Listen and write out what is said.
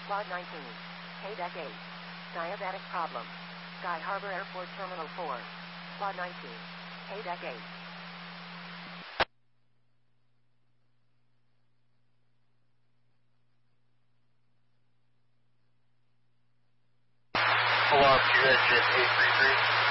Quad 19. K-Deck 8. Diabetic problem. Sky Harbor Airport Terminal 4. Quad 19. K-Deck 8. Pull off to engine 833.